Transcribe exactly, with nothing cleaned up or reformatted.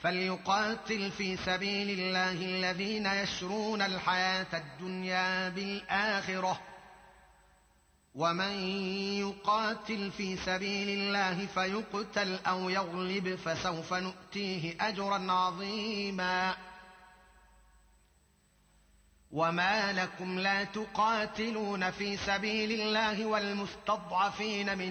فليقاتل في سبيل الله الذين يشرون الحياة الدنيا بالآخرة ومن يقاتل في سبيل الله فيقتل أو يغلب فسوف نؤتيه أجرا عظيما وما لكم لا تقاتلون في سبيل الله والمستضعفين من